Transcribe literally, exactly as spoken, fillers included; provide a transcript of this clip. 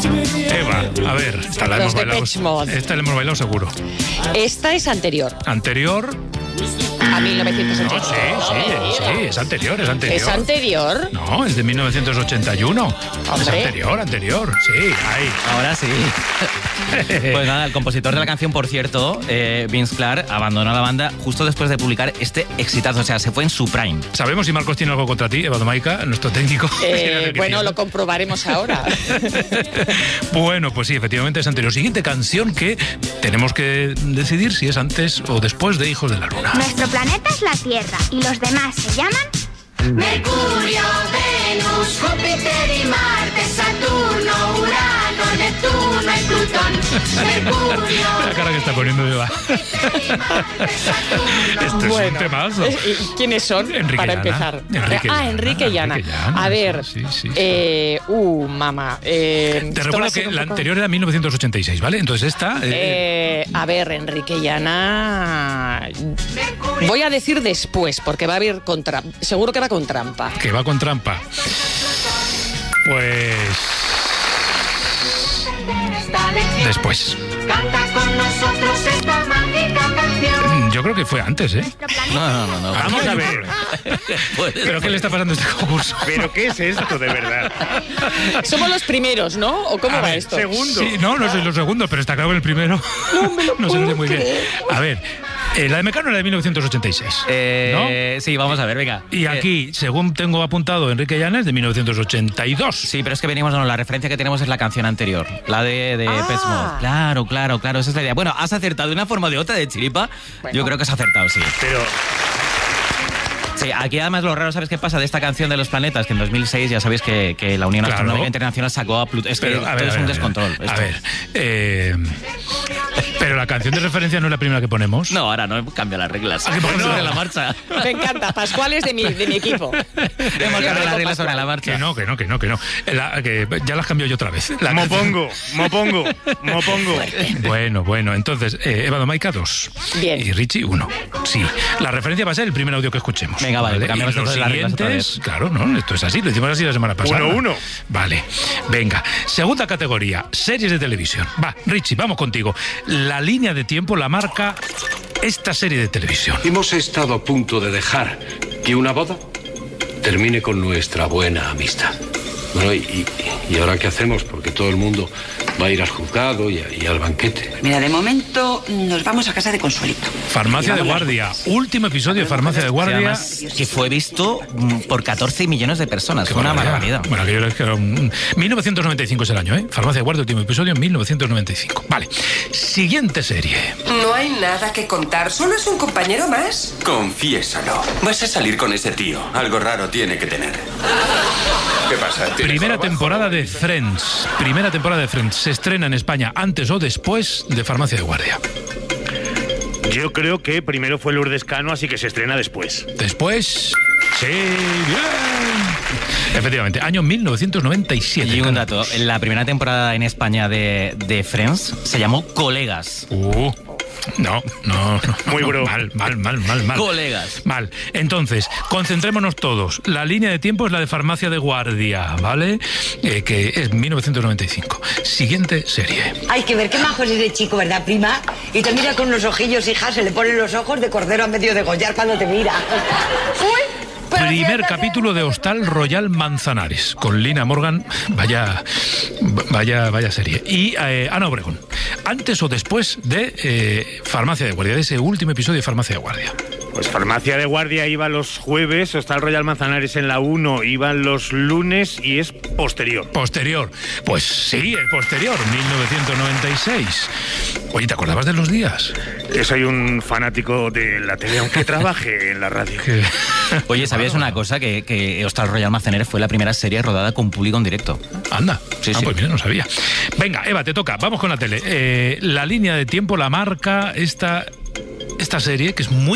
Eva, a ver, esta la hemos Los bailado. Depeche Mode. Esta la hemos bailado seguro. Esta es anterior Anterior. a mil novecientos No, ochenta. sí, sí, sí, es anterior, es anterior. ¿Es anterior? No, es de mil novecientos ochenta y uno. Es Hombre. anterior, anterior. Sí, ahí. Ahora sí. Pues nada, el compositor de la canción, por cierto, eh, Vince Clarke, abandonó la banda justo después de publicar este exitazo. O sea, se fue en su prime. ¿Sabemos si Marcos tiene algo contra ti, Eva Domaica, nuestro técnico? Eh, bueno, lo comprobaremos ahora. Bueno, pues sí, efectivamente es anterior. Siguiente canción que tenemos que decidir si es antes o después de Hijos de la Luna. Nuestro planeta es la Tierra y los demás se llaman Mercurio, Venus, Júpiter y Marte, Saturno, Urano, Neptuno y Plutón. Mercurio, La cara que está poniendo Eva. Esto es un temazo. eh, ¿Quiénes son? Enrique para y Ana. empezar. Enrique y ah, Ana, Enrique y Ana. Enrique y Ana, A ver, sí, sí, sí. eh, uh, mamá. Eh, Te esto va recuerdo a ser que un la poco- anterior era mil novecientos ochenta y seis, ¿vale? Entonces esta... eh, Eh, a ver, Enrique y Ana. Voy a decir después, porque va a haber con trampa. Seguro que va con trampa. que va con trampa. Pues... Después. canta con nosotros esta mágica canción. Yo creo que fue antes, ¿eh? No, no, no. no. Vamos a ver. ¿Pero qué le está pasando a este concurso? ¿Pero qué es esto, de verdad? Somos los primeros, ¿no? ¿O cómo A va ver, esto? segundo. Sí, no, no soy los segundos, pero está claro que el primero No me lo no se puedo lo sé muy bien. creer. A ver, eh, la de Mecano era de mil novecientos ochenta y seis, Eh, Sí, vamos a ver, venga. ¿no? Y Eh, aquí, según tengo apuntado, Enrique Llana es de mil novecientos ochenta y dos. Sí, pero es que venimos, no, la referencia que tenemos es la canción anterior, la de, de Ah. Depeche Mode. Claro, claro, claro, esa es la idea. Bueno, has acertado de una forma o de otra de chiripa. Bueno. Yo creo que has acertado, sí. Pero Sí, aquí además lo raro, ¿sabes qué pasa de esta canción de los planetas? Que en dos mil seis ya sabéis que, que la Unión Claro. Astronómica Internacional sacó a Pluto. Es que Pero, a ver, esto es a ver, un a ver. descontrol. A esto. ver, eh, pero la canción de referencia no es la primera que ponemos. No, ahora no cambia las reglas. Ah, que por Sobre favor. la marcha. Me encanta. Pascual es de mi, de mi equipo. Hemos cambiado las reglas sobre la marcha. Que no, que no, que no, que no. La- que ya las cambió yo otra vez. La mopongo, mopongo, mopongo. Bueno, bueno, entonces, eh, Eva Domaica, dos. Bien. Y Richie, uno. Sí. La referencia va a ser el primer audio que escuchemos. Venga, vale, Y cambiamos los entonces las reglas otra siguientes, vez. claro, no, esto es así, lo hicimos así la semana pasada. Uno, uno. Vale, venga. Segunda categoría, series de televisión. Va, Richie, vamos contigo. La línea de tiempo la marca esta serie de televisión. Hemos estado a punto de dejar que una boda termine con nuestra buena amistad. Bueno, y, y, y ahora qué hacemos, porque todo el mundo va a ir al juzgado y, a- y al banquete. Mira, de momento nos vamos a casa de Consuelito. Farmacia de Y vamos Guardia. Último episodio de Farmacia de Sí, Guardia. además, que fue visto mm, por catorce millones de personas. Qué Fue una barbaridad. Bueno, aquello era que era un- mil novecientos noventa y cinco es el año, ¿eh? Farmacia de Guardia, último episodio, mil novecientos noventa y cinco. Vale. Siguiente serie. No hay nada que contar, solo es un compañero más. Confiésalo. Vas a salir con ese tío. Algo raro tiene que tener. ¿Qué pasa? ¿Tienes Primera trabajo? temporada de Friends. Primera temporada de Friends. Se estrena en España antes o después de Farmacia de Guardia. Yo creo que primero fue Lourdes Cano, así que se estrena después. Después... Sí, bien. Efectivamente, año mil novecientos noventa y siete. Y un dato, la primera temporada en España de, de Friends se llamó Colegas. Uh, no, no, no. Muy bro. Mal, mal, mal, mal, mal. Colegas. Mal. Entonces, concentrémonos todos. La línea de tiempo es la de Farmacia de Guardia, ¿vale? Eh, que es mil novecientos noventa y cinco. Siguiente serie. Hay que ver qué majo es ese chico, ¿verdad, prima? Y te mira con unos ojillos, hija, se le ponen los ojos de cordero a medio degollar cuando te mira. ¡Uy! Pero Primer si es- capítulo de Hostal Royal Manzanares, con Lina Morgan, vaya, vaya, vaya serie. Y eh, Ana Obregón, antes o después de eh, Farmacia de Guardia, de ese último episodio de Farmacia de Guardia. Pues Farmacia de Guardia iba los jueves, está el Royal Manzanares en la uno, iban los lunes y es posterior. Posterior, pues sí, el posterior, mil novecientos noventa y seis. Oye, ¿te acordabas de los días? Que soy un fanático de la tele, aunque trabaje en la radio. Que- Oye, ¿sabías una cosa? Que, que Hostal Royal Manzanares fue la primera serie rodada con público en directo. Anda, Sí, ah, sí. pues mira, no sabía. Venga, Eva, te toca, vamos con la tele. Eh, la línea de tiempo la marca esta, esta serie, que es muy